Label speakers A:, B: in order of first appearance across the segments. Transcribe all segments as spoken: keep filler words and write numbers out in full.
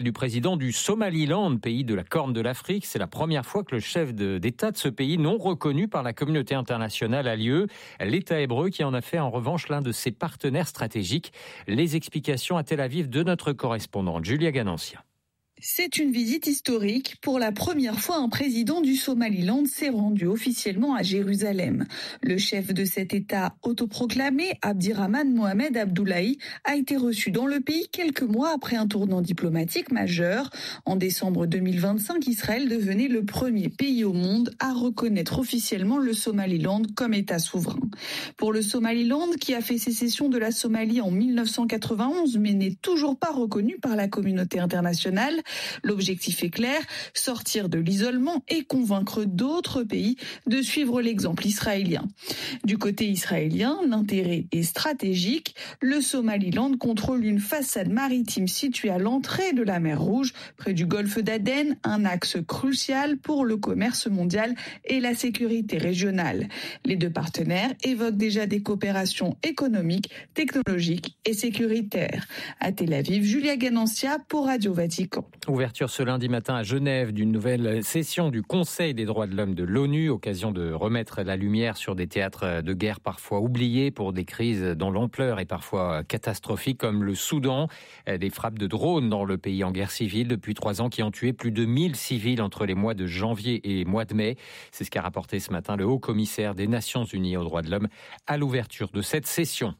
A: Du président du Somaliland, pays de la Corne de l'Afrique. C'est la première fois que le chef de, d'État de ce pays, non reconnu par la communauté internationale, a lieu. L'État hébreu qui en a fait en revanche l'un de ses partenaires stratégiques. Les explications à Tel Aviv de notre correspondante Julia Ganancia.
B: C'est une visite historique. Pour la première fois, un président du Somaliland s'est rendu officiellement à Jérusalem. Le chef de cet État autoproclamé, Abdirahman Mohamed Abdoulaye, a été reçu dans le pays quelques mois après un tournant diplomatique majeur. En décembre deux mille vingt-cinq, Israël devenait le premier pays au monde à reconnaître officiellement le Somaliland comme État souverain. Pour le Somaliland, qui a fait sécession de la Somalie en mille neuf cent quatre-vingt-onze, mais n'est toujours pas reconnu par la communauté internationale, l'objectif est clair, sortir de l'isolement et convaincre d'autres pays de suivre l'exemple israélien. Du côté israélien, l'intérêt est stratégique. Le Somaliland contrôle une façade maritime située à l'entrée de la mer Rouge, près du golfe d'Aden, un axe crucial pour le commerce mondial et la sécurité régionale. Les deux partenaires évoquent déjà des coopérations économiques, technologiques et sécuritaires. À Tel Aviv, Julia Ganancia pour Radio Vatican.
A: Ouverture ce lundi matin à Genève d'une nouvelle session du Conseil des droits de l'homme de l'ONU, occasion de remettre la lumière sur des théâtres de guerre parfois oubliés pour des crises dont l'ampleur est parfois catastrophique, comme le Soudan, des frappes de drones dans le pays en guerre civile depuis trois ans qui ont tué plus de mille civils entre les mois de janvier et mois de mai. C'est ce qu'a rapporté ce matin le haut-commissaire des Nations Unies aux droits de l'homme à l'ouverture de cette session.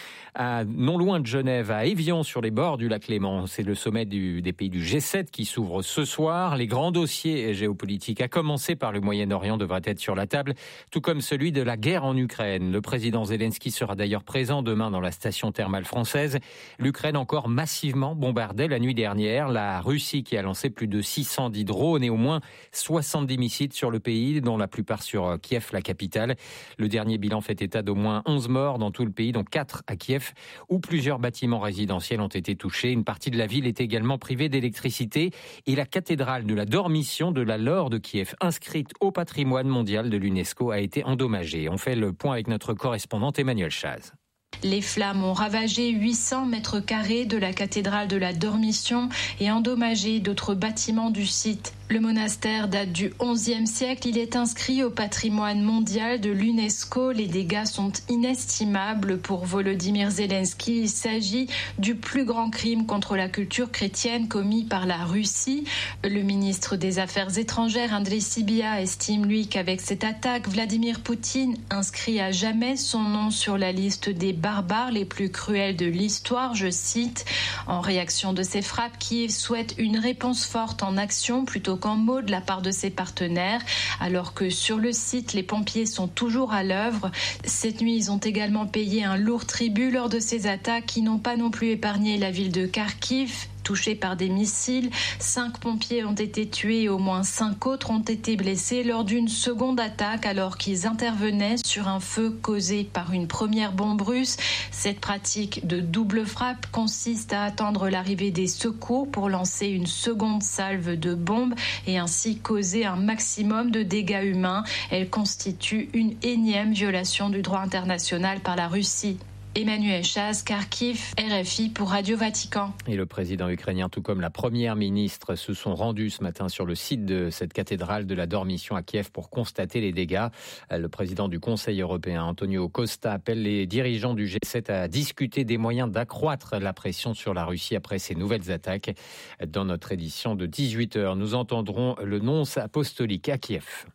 A: À, non loin de Genève, à Évian, sur les bords du lac Léman. C'est le sommet du, des pays du G sept qui s'ouvre ce soir. Les grands dossiers géopolitiques, à commencer par le Moyen-Orient, devraient être sur la table, tout comme celui de la guerre en Ukraine. Le président Zelensky sera d'ailleurs présent demain dans la station thermale française. L'Ukraine encore massivement bombardée la nuit dernière. La Russie qui a lancé plus de six cent dix drones et au moins soixante-dix missiles sur le pays, dont la plupart sur Kiev, la capitale. Le dernier bilan fait état d'au moins onze morts dans tout le pays, dont quatre à Kiev, où plusieurs bâtiments résidentiels ont été touchés. Une partie de la ville est également privée d'électricité et la cathédrale de la Dormition de la Laure de Kiev, inscrite au patrimoine mondial de l'UNESCO, a été endommagée. On fait le point avec notre correspondante Emmanuel Chaz.
C: Les flammes ont ravagé huit cents mètres carrés de la cathédrale de la Dormition et endommagé d'autres bâtiments du site. Le monastère date du onzième siècle. Il est inscrit au patrimoine mondial de l'UNESCO. Les dégâts sont inestimables pour Volodymyr Zelensky. Il s'agit du plus grand crime contre la culture chrétienne commis par la Russie. Le ministre des Affaires étrangères, Andriy Sybiha, estime, lui, qu'avec cette attaque, Vladimir Poutine inscrit à jamais son nom sur la liste des barbares les plus cruels de l'histoire. Je cite, « En réaction de ces frappes, Kiev souhaite une réponse forte en action plutôt qu'en mots de la part de ses partenaires, alors que sur le site, les pompiers sont toujours à l'œuvre. Cette nuit, ils ont également payé un lourd tribut lors de ces attaques qui n'ont pas non plus épargné la ville de Kharkiv, touchés par des missiles. Cinq pompiers ont été tués et au moins cinq autres ont été blessés lors d'une seconde attaque alors qu'ils intervenaient sur un feu causé par une première bombe russe. Cette pratique de double frappe consiste à attendre l'arrivée des secours pour lancer une seconde salve de bombes et ainsi causer un maximum de dégâts humains. Elle constitue une énième violation du droit international par la Russie. Emmanuel Chaz, Kharkiv, R F I pour Radio Vatican.
A: Et le président ukrainien, tout comme la première ministre, se sont rendus ce matin sur le site de cette cathédrale de la Dormition à Kiev pour constater les dégâts. Le président du Conseil européen, Antonio Costa, appelle les dirigeants du G sept à discuter des moyens d'accroître la pression sur la Russie après ces nouvelles attaques. Dans notre édition de dix-huit heures, nous entendrons le nonce apostolique à Kiev.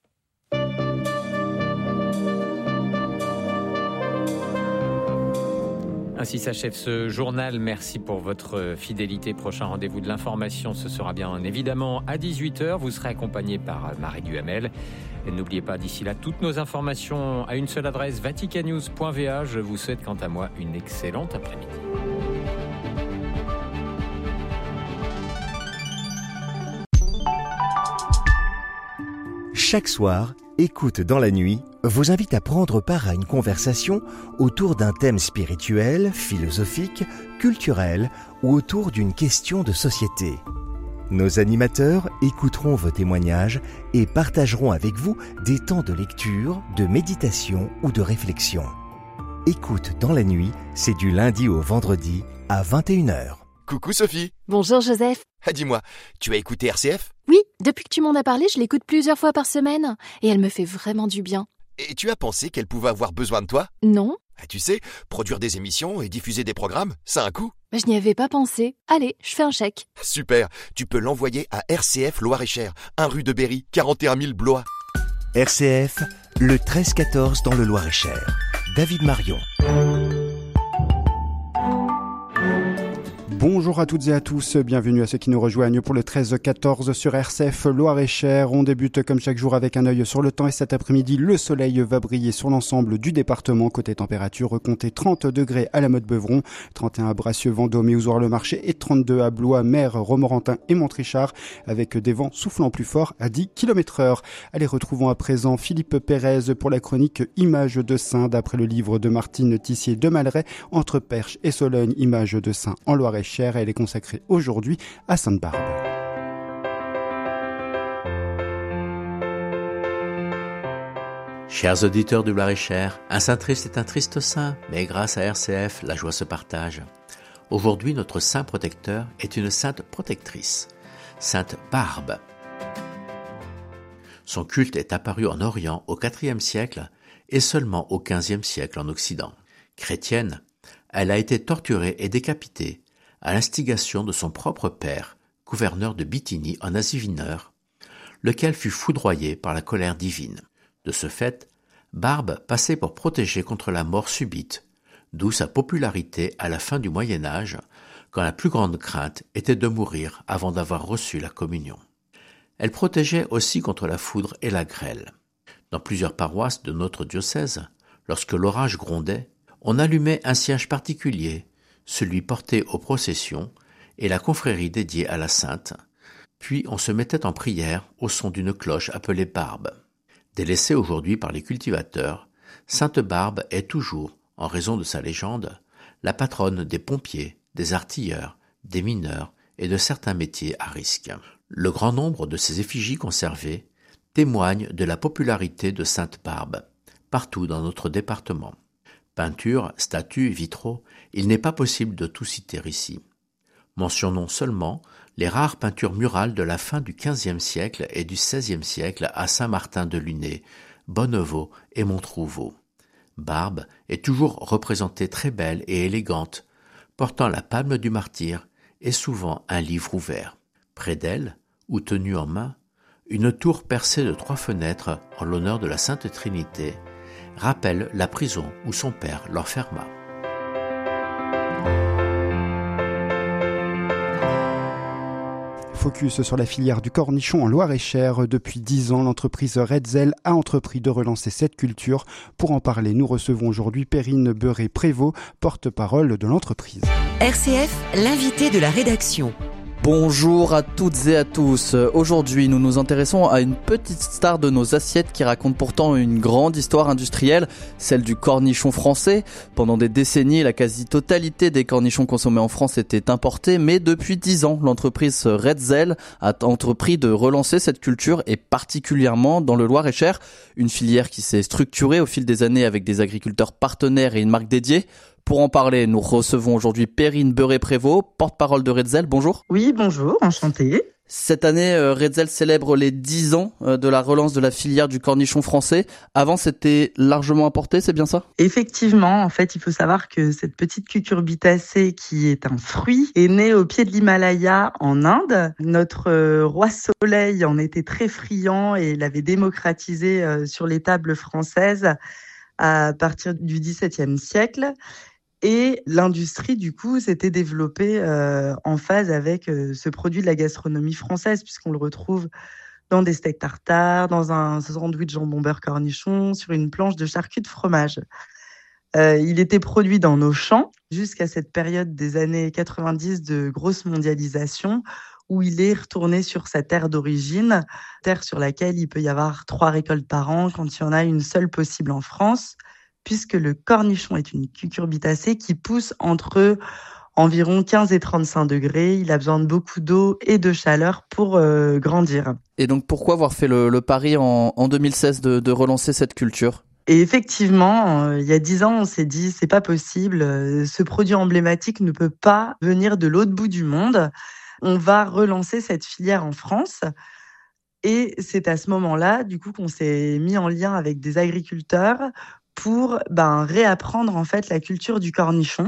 A: Ainsi s'achève ce journal. Merci pour votre fidélité. Prochain rendez-vous de l'information, ce sera bien évidemment à dix-huit heures. Vous serez accompagné par Marie Duhamel. Et n'oubliez pas d'ici là toutes nos informations à une seule adresse, vaticanews point v a. Je vous souhaite quant à moi une excellente après-midi.
D: Chaque soir, Écoute dans la nuit vous invite à prendre part à une conversation autour d'un thème spirituel, philosophique, culturel ou autour d'une question de société. Nos animateurs écouteront vos témoignages et partageront avec vous des temps de lecture, de méditation ou de réflexion. Écoute dans la nuit, c'est du lundi au vendredi à vingt et une heures.
E: Coucou Sophie.
F: Bonjour Joseph.
E: Ah, dis-moi, tu as écouté R C F ?
F: Oui, depuis que tu m'en as parlé, je l'écoute plusieurs fois par semaine. Et elle me fait vraiment du bien.
E: Et tu as pensé qu'elle pouvait avoir besoin de toi ?
F: Non.
E: Ah, tu sais, produire des émissions et diffuser des programmes, ça a un coût.
F: Je n'y avais pas pensé. Allez, je fais un chèque.
E: Super, tu peux l'envoyer à R C F Loir-et-Cher, un rue de Berry, quarante et un mille Blois.
D: R C F, le treize quatorze dans le Loir-et-Cher. David Marion.
G: Bonjour à toutes et à tous, bienvenue à ceux qui nous rejoignent pour le treize quatorze sur R C F Loir-et-Cher. On débute comme chaque jour avec un œil sur le temps et cet après-midi, le soleil va briller sur l'ensemble du département. Côté température, comptez trente degrés à la Motte-Beuvron, trente et un à Bracieux, Vendôme et Ozoir-le-Marché et trente-deux à Blois, Mer, Romorantin et Montrichard avec des vents soufflant plus fort à dix kilomètres heure. Allez, retrouvons à présent Philippe Pérez pour la chronique Images de Saint d'après le livre de Martine Tissier de Malray, Entre Perche et Sologne, Images de Saint en Loir-et-Cher. Elle est consacrée aujourd'hui à Sainte-Barbe.
H: Chers auditeurs du Loir-et-Cher, un saint triste est un triste saint, mais grâce à R C F, la joie se partage. Aujourd'hui, notre saint protecteur est une sainte protectrice, Sainte Barbe. Son culte est apparu en Orient au quatrième siècle et seulement au quinzième siècle en Occident. Chrétienne, elle a été torturée et décapitée à l'instigation de son propre père, gouverneur de Bithynie en Asie Mineure, lequel fut foudroyé par la colère divine. De ce fait, Barbe passait pour protéger contre la mort subite, d'où sa popularité à la fin du Moyen Âge, quand la plus grande crainte était de mourir avant d'avoir reçu la communion. Elle protégeait aussi contre la foudre et la grêle. Dans plusieurs paroisses de notre diocèse, lorsque l'orage grondait, on allumait un cierge particulier, celui porté aux processions et la confrérie dédiée à la sainte, puis on se mettait en prière au son d'une cloche appelée Barbe. Délaissée aujourd'hui par les cultivateurs, Sainte Barbe est toujours, en raison de sa légende, la patronne des pompiers, des artilleurs, des mineurs et de certains métiers à risque. Le grand nombre de ces effigies conservées témoigne de la popularité de Sainte Barbe, partout dans notre département. Peintures, statues, vitraux, il n'est pas possible de tout citer ici. Mentionnons seulement les rares peintures murales de la fin du quinzième siècle et du seizième siècle à Saint-Martin-de-Lunay, Bonneveau et Montrouveau. Barbe est toujours représentée très belle et élégante, portant la palme du martyr et souvent un livre ouvert. Près d'elle, ou tenue en main, une tour percée de trois fenêtres en l'honneur de la Sainte Trinité rappelle la prison où son père l'enferma.
G: Focus sur la filière du cornichon en Loir-et-Cher. Depuis dix ans, l'entreprise Redzel a entrepris de relancer cette culture. Pour en parler, nous recevons aujourd'hui Perrine Beuret-Prévost, porte-parole de l'entreprise.
I: R C F, l'invité de la rédaction.
J: Bonjour à toutes et à tous. Aujourd'hui, nous nous intéressons à une petite star de nos assiettes qui raconte pourtant une grande histoire industrielle, celle du cornichon français. Pendant des décennies, la quasi-totalité des cornichons consommés en France était importée, mais depuis dix ans, l'entreprise Redzel a entrepris de relancer cette culture et particulièrement dans le Loir-et-Cher, une filière qui s'est structurée au fil des années avec des agriculteurs partenaires et une marque dédiée. Pour en parler, nous recevons aujourd'hui Perrine Beuret-Prévost, porte-parole de Redzel. Bonjour.
K: Oui, bonjour, enchantée.
J: Cette année, Redzel célèbre les dix ans de la relance de la filière du cornichon français. Avant, c'était largement importé, c'est bien ça ?
K: Effectivement, en fait, il faut savoir que cette petite cucurbitacée, qui est un fruit, est née au pied de l'Himalaya en Inde. Notre roi Soleil en était très friand et l'avait démocratisé sur les tables françaises à partir du dix-septième siècle. Et l'industrie, du coup, s'était développée euh, en phase avec euh, ce produit de la gastronomie française, puisqu'on le retrouve dans des steaks tartares, dans un sandwich jambon beurre cornichon, sur une planche de charcuterie de fromage. Euh, il était produit dans nos champs jusqu'à cette période des années quatre-vingt-dix de grosse mondialisation, où il est retourné sur sa terre d'origine, terre sur laquelle il peut y avoir trois récoltes par an quand il y en a une seule possible en France, puisque le cornichon est une cucurbitacée qui pousse entre environ quinze et trente-cinq degrés. Il a besoin de beaucoup d'eau et de chaleur pour euh, grandir.
J: Et donc pourquoi avoir fait le, le pari en, en deux mille seize de, de relancer cette culture ?
K: Et effectivement, euh, il y a dix ans, on s'est dit c'est pas possible. Euh, ce produit emblématique ne peut pas venir de l'autre bout du monde. on va relancer cette filière en France. Et c'est à ce moment-là, du coup, qu'on s'est mis en lien avec des agriculteurs pour ben, réapprendre en fait la culture du cornichon.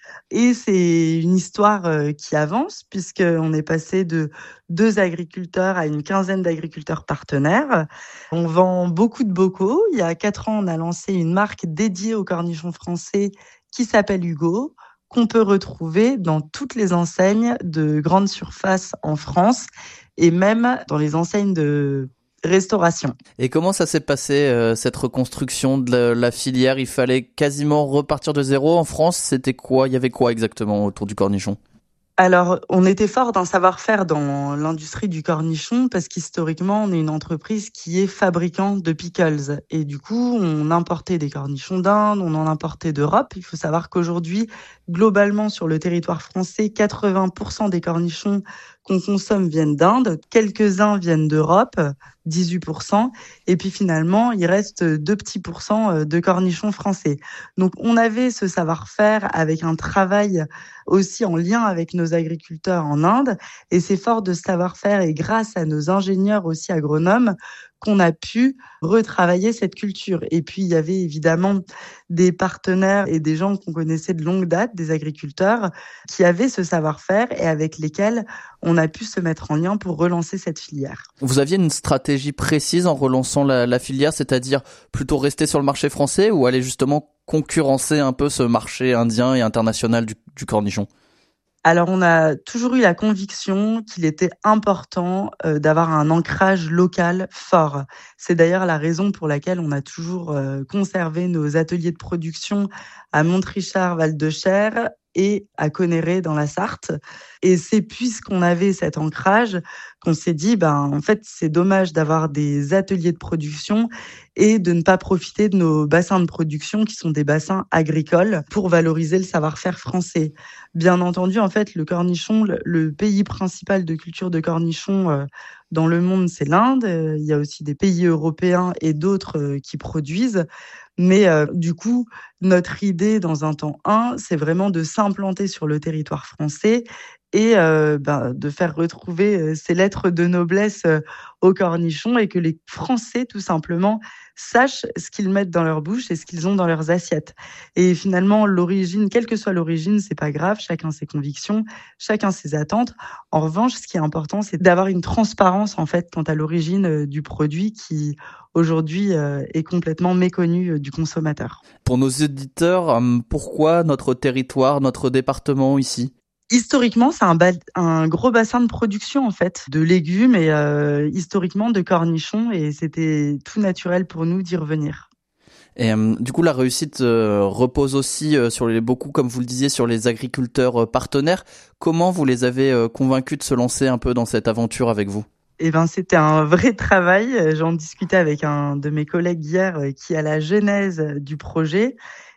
K: Et c'est une histoire euh, qui avance puisqu'on est passé de deux agriculteurs à une quinzaine d'agriculteurs partenaires. On vend beaucoup de bocaux. Il y a quatre ans, on a lancé une marque dédiée au cornichon français qui s'appelle Hugo, qu'on peut retrouver dans toutes les enseignes de grandes surfaces en France et même dans les enseignes de restauration.
J: Et comment ça s'est passé, euh, cette reconstruction de la, la filière? Il fallait quasiment repartir de zéro en France. C'était quoi? Il y avait quoi exactement autour du cornichon?
K: Alors, on était fort d'un savoir-faire dans l'industrie du cornichon parce qu'historiquement, on est une entreprise qui est fabricant de pickles. Et du coup, on importait des cornichons d'Inde, on en importait d'Europe. Il faut savoir qu'aujourd'hui, globalement, sur le territoire français, quatre-vingts pour cent des cornichons qu'on consomme viennent d'Inde. Quelques-uns viennent d'Europe, dix-huit pour cent. Et puis finalement, il reste deux petits pourcents de cornichons français. Donc, on avait ce savoir-faire avec un travail aussi en lien avec nos agriculteurs en Inde. Et c'est fort de ce savoir-faire et grâce à nos ingénieurs aussi agronomes qu'on a pu retravailler cette culture. Et puis, il y avait évidemment des partenaires et des gens qu'on connaissait de longue date, des agriculteurs, qui avaient ce savoir-faire et avec lesquels on a pu se mettre en lien pour relancer cette filière.
J: Vous aviez une stratégie précise en relançant la, la filière, c'est-à-dire plutôt rester sur le marché français ou aller justement concurrencer un peu ce marché indien et international du, du cornichon?
K: Alors, on a toujours eu la conviction qu'il était important euh, d'avoir un ancrage local fort. C'est d'ailleurs la raison pour laquelle on a toujours euh, conservé nos ateliers de production à Montrichard, Val-de-Cher et à Conneré dans la Sarthe. Et c'est puisqu'on avait cet ancrage qu'on s'est dit, ben, en fait, c'est dommage d'avoir des ateliers de production et de ne pas profiter de nos bassins de production qui sont des bassins agricoles pour valoriser le savoir-faire français. Bien entendu, en fait, le cornichon, le, le pays principal de culture de cornichon euh, dans le monde, c'est l'Inde. Euh, il y a aussi des pays européens et d'autres euh, qui produisent. Mais euh, du coup, notre idée dans un temps un, c'est vraiment de s'implanter sur le territoire français et euh, ben, de faire retrouver euh, ces lettres de noblesse euh, aux cornichons et que les Français, tout simplement, sachent ce qu'ils mettent dans leur bouche et ce qu'ils ont dans leurs assiettes. Et finalement, l'origine, quelle que soit l'origine, c'est pas grave, chacun ses convictions, chacun ses attentes. En revanche, ce qui est important, c'est d'avoir une transparence, en fait, quant à l'origine euh, du produit qui, aujourd'hui, euh, est complètement méconnue euh, du consommateur.
J: Pour nos auditeurs, euh, pourquoi notre territoire, notre département ici ?
K: Historiquement, c'est un, ba- un gros bassin de production en fait de légumes et euh, historiquement de cornichons et c'était tout naturel pour nous d'y revenir.
J: Et euh, du coup, la réussite euh, repose aussi euh, sur les beaucoup, comme vous le disiez, sur les agriculteurs euh, partenaires. Comment vous les avez euh, convaincus de se lancer un peu dans cette aventure avec vous ?
K: Eh ben, c'était un vrai travail. J'en discutais avec un de mes collègues hier euh, qui est à la genèse du projet.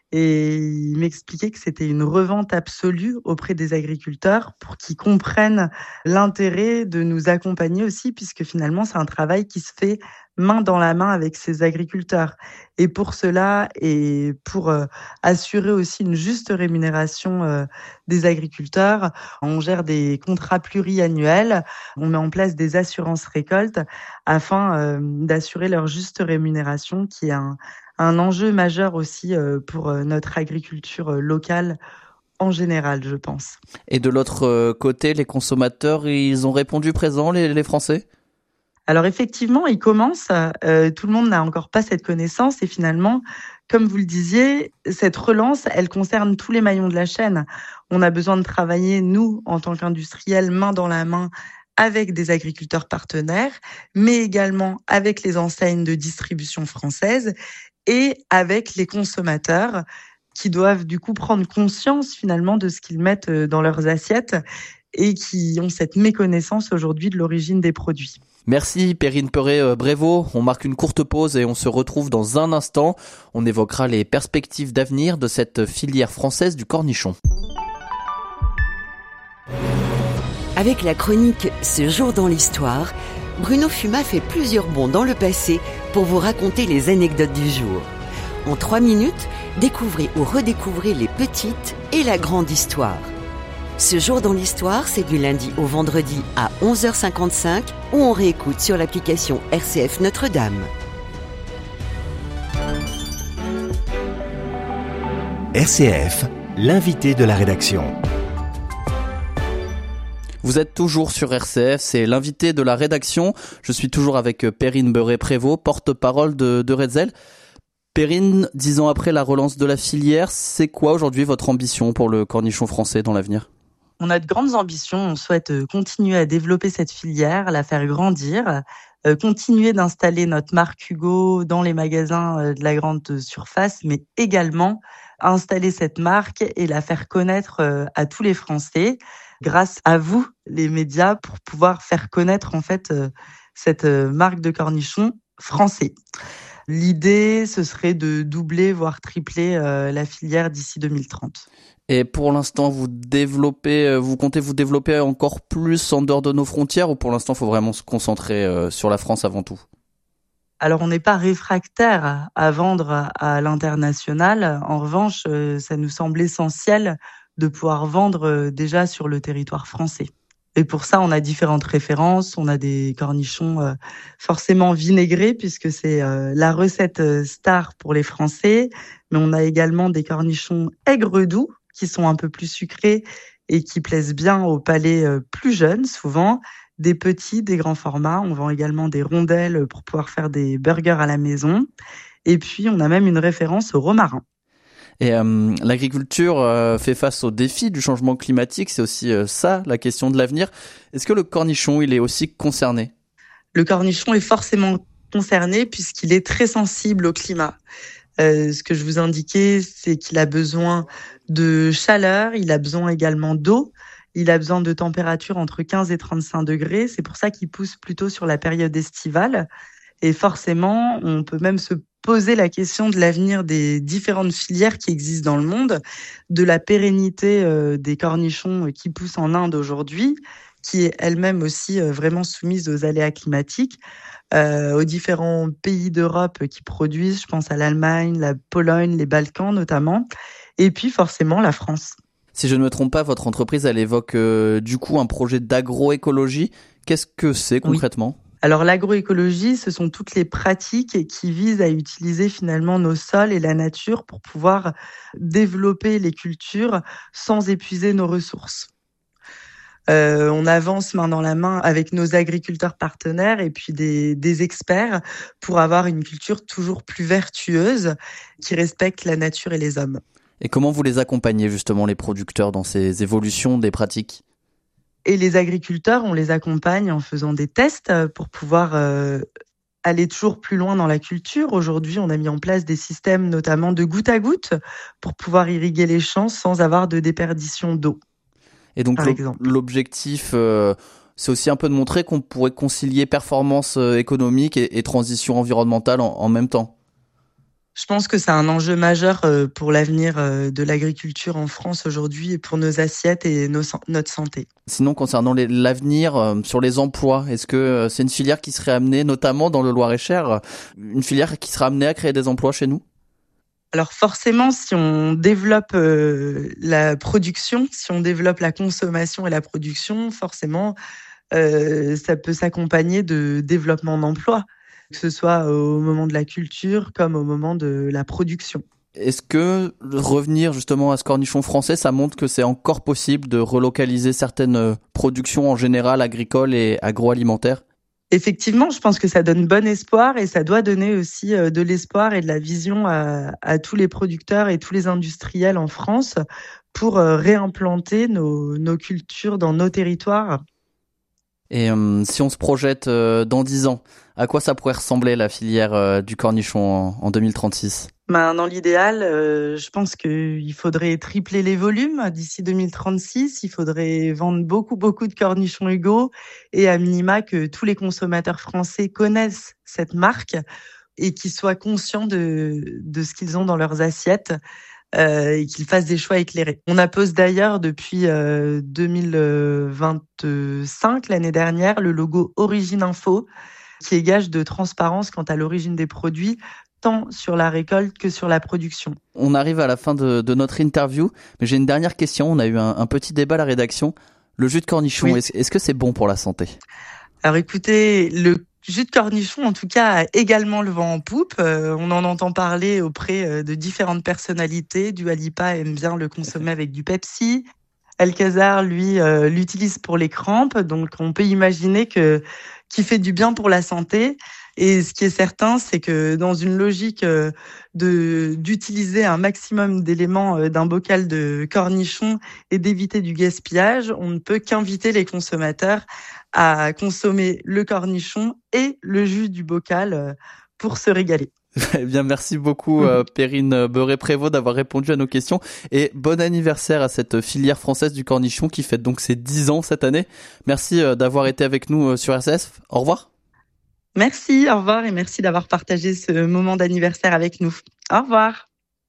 K: Et il m'expliquait que c'était une revente absolue auprès des agriculteurs pour qu'ils comprennent l'intérêt de nous accompagner aussi, puisque finalement, c'est un travail qui se fait main dans la main avec ces agriculteurs. Et pour cela, et pour euh, assurer aussi une juste rémunération euh, des agriculteurs, on gère des contrats pluriannuels, on met en place des assurances récoltes afin euh, d'assurer leur juste rémunération, qui est un un enjeu majeur aussi pour notre agriculture locale en général, je pense.
J: Et de l'autre côté, les consommateurs, ils ont répondu présent, les, les Français ?
K: Alors effectivement, ils commencent. Euh, tout le monde n'a encore pas cette connaissance et finalement, comme vous le disiez, cette relance, elle concerne tous les maillons de la chaîne. On a besoin de travailler, nous, en tant qu'industriels, main dans la main, avec des agriculteurs partenaires, mais également avec les enseignes de distribution françaises et avec les consommateurs qui doivent du coup prendre conscience finalement de ce qu'ils mettent dans leurs assiettes et qui ont cette méconnaissance aujourd'hui de l'origine des produits.
J: Merci Perrine Perret-Brévot. On marque une courte pause et on se retrouve dans un instant. On évoquera les perspectives d'avenir de cette filière française du cornichon.
I: Avec la chronique « Ce jour dans l'histoire », Bruno Fumat fait plusieurs bonds dans le passé pour vous raconter les anecdotes du jour. En trois minutes, découvrez ou redécouvrez les petites et la grande histoire. Ce jour dans l'histoire, c'est du lundi au vendredi à onze heures cinquante-cinq ou on réécoute sur l'application R C F Notre-Dame.
D: R C F, l'invité de la rédaction.
J: Vous êtes toujours sur R C F, c'est l'invité de la rédaction. Je suis toujours avec Perrine Beuret-Prévost, porte-parole de, de Redzel. Perrine, dix ans après la relance de la filière, c'est quoi aujourd'hui votre ambition pour le cornichon français dans l'avenir ?
K: On a de grandes ambitions, on souhaite continuer à développer cette filière, la faire grandir, euh, continuer d'installer notre marque Hugo dans les magasins de la grande surface, mais également installer cette marque et la faire connaître euh, à tous les Français, grâce à vous, les médias, pour pouvoir faire connaître en fait euh, cette euh, marque de cornichon français. L'idée, ce serait de doubler, voire tripler euh, la filière d'ici deux mille trente.
J: Et pour l'instant, vous développez, vous comptez vous développer encore plus en dehors de nos frontières ou pour l'instant, il faut vraiment se concentrer euh, sur la France avant tout ?
K: Alors, on n'est pas réfractaire à vendre à l'international. En revanche, euh, ça nous semble essentiel de pouvoir vendre déjà sur le territoire français. Et pour ça, on a différentes références. On a des cornichons euh, forcément vinaigrés puisque c'est euh, la recette star pour les Français. Mais on a également des cornichons aigre doux qui sont un peu plus sucrés et qui plaisent bien au palais euh, plus jeune souvent. Des petits, des grands formats. On vend également des rondelles pour pouvoir faire des burgers à la maison. Et puis, on a même une référence au romarin.
J: Et euh, l'agriculture euh, fait face aux défis du changement climatique, c'est aussi euh, ça la question de l'avenir. Est-ce que le cornichon, il est aussi concerné ?
K: Le cornichon est forcément concerné puisqu'il est très sensible au climat. Euh, ce que je vous indiquais, c'est qu'il a besoin de chaleur, il a besoin également d'eau, il a besoin de température entre quinze et trente-cinq degrés. C'est pour ça qu'il pousse plutôt sur la période estivale. Et forcément, on peut même se poser la question de l'avenir des différentes filières qui existent dans le monde, de la pérennité euh, des cornichons qui poussent en Inde aujourd'hui, qui est elle-même aussi euh, vraiment soumise aux aléas climatiques, euh, aux différents pays d'Europe qui produisent, je pense à l'Allemagne, la Pologne, les Balkans notamment, et puis forcément la France.
J: Si je ne me trompe pas, votre entreprise, elle évoque euh, du coup un projet d'agroécologie. Qu'est-ce que c'est concrètement ?
K: Oui. Alors l'agroécologie, ce sont toutes les pratiques qui visent à utiliser finalement nos sols et la nature pour pouvoir développer les cultures sans épuiser nos ressources. Euh, on avance main dans la main avec nos agriculteurs partenaires et puis des, des experts pour avoir une culture toujours plus vertueuse qui respecte la nature et les hommes.
J: Et comment vous les accompagnez justement les producteurs dans ces évolutions des pratiques ?
K: Et les agriculteurs, on les accompagne en faisant des tests pour pouvoir euh, aller toujours plus loin dans la culture. Aujourd'hui, on a mis en place des systèmes notamment de goutte à goutte pour pouvoir irriguer les champs sans avoir de déperdition d'eau.
J: Et donc l'objectif, euh, c'est aussi un peu de montrer qu'on pourrait concilier performance économique et, et transition environnementale en, en même temps.
K: Je pense que c'est un enjeu majeur pour l'avenir de l'agriculture en France aujourd'hui et pour nos assiettes et nos, notre santé.
J: Sinon, concernant les, l'avenir, euh, sur les emplois, est-ce que euh, c'est une filière qui serait amenée, notamment dans le Loir-et-Cher, une filière qui serait amenée à créer des emplois chez nous ?
K: Alors forcément, si on développe euh, la production, si on développe la consommation et la production, forcément, euh, ça peut s'accompagner de développement d'emplois, que ce soit au moment de la culture comme au moment de la production.
J: Est-ce que revenir justement à ce cornichon français, ça montre que c'est encore possible de relocaliser certaines productions en général agricoles et agroalimentaires ?
K: Effectivement, je pense que ça donne bon espoir et ça doit donner aussi de l'espoir et de la vision à, à tous les producteurs et tous les industriels en France pour réimplanter nos, nos cultures dans nos territoires.
J: Et euh, si on se projette euh, dans dix ans, à quoi ça pourrait ressembler la filière euh, du cornichon en, en deux mille trente-six ?
K: Ben, dans l'idéal, euh, je pense qu'il faudrait tripler les volumes d'ici deux mille trente-six. Il faudrait vendre beaucoup, beaucoup de cornichons Hugo et à minima que tous les consommateurs français connaissent cette marque et qu'ils soient conscients de, de ce qu'ils ont dans leurs assiettes. Euh, et qu'ils fassent des choix éclairés. On appose d'ailleurs depuis euh, deux mille vingt-cinq, l'année dernière, le logo Origine Info, qui est gage de transparence quant à l'origine des produits, tant sur la récolte que sur la production.
J: On arrive à la fin de, de notre interview, mais j'ai une dernière question. On a eu un, un petit débat à la rédaction. Le jus de cornichon, oui. est-ce, est-ce que c'est bon pour la santé ?
K: Alors écoutez, le jus de cornichon, en tout cas, a également le vent en poupe. Euh, on en entend parler auprès de différentes personnalités. Dua Lipa aime bien le consommer avec du Pepsi. Alcazar, lui, euh, l'utilise pour les crampes. Donc, on peut imaginer que qu'il fait du bien pour la santé. Et ce qui est certain, c'est que dans une logique euh, de d'utiliser un maximum d'éléments euh, d'un bocal de cornichons et d'éviter du gaspillage, on ne peut qu'inviter les consommateurs à consommer le cornichon et le jus du bocal euh, pour se régaler.
J: Eh bien, merci beaucoup, euh, Perrine Beuret-Prévost, d'avoir répondu à nos questions. Et bon anniversaire à cette filière française du cornichon qui fête donc ses dix ans cette année. Merci euh, d'avoir été avec nous euh, sur R C F. Au revoir.
K: Merci, au revoir et merci d'avoir partagé ce moment d'anniversaire avec nous. Au revoir.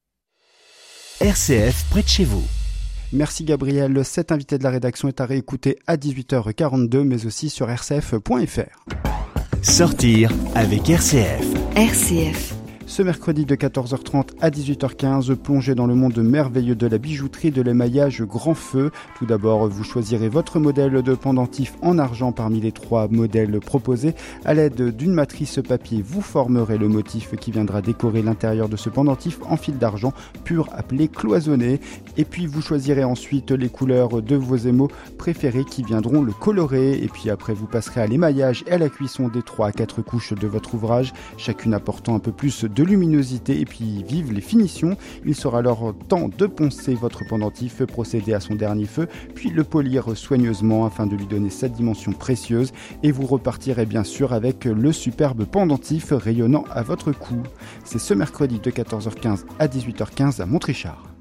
D: R C F près de chez vous.
G: Merci Gabriel. Cet invité de la rédaction est à réécouter à dix-huit heures quarante-deux, mais aussi sur r c f point f r.
D: Sortir avec R C F.
I: R C F.
G: Ce mercredi de quatorze heures trente à dix-huit heures quinze, plongez dans le monde merveilleux de la bijouterie et de l'émaillage grand feu. Tout d'abord, vous choisirez votre modèle de pendentif en argent parmi les trois modèles proposés. À l'aide d'une matrice papier, vous formerez le motif qui viendra décorer l'intérieur de ce pendentif en fil d'argent pur appelé cloisonné. Et puis, vous choisirez ensuite les couleurs de vos émaux préférés qui viendront le colorer. Et puis après, vous passerez à l'émaillage et à la cuisson des trois à quatre couches de votre ouvrage, chacune apportant un peu plus de luminosité et puis vive les finitions. Il sera alors temps de poncer votre pendentif, procéder à son dernier feu, puis le polir soigneusement afin de lui donner sa dimension précieuse et vous repartirez bien sûr avec le superbe pendentif rayonnant à votre cou. C'est ce mercredi de quatorze heures quinze à dix-huit heures quinze à Montrichard.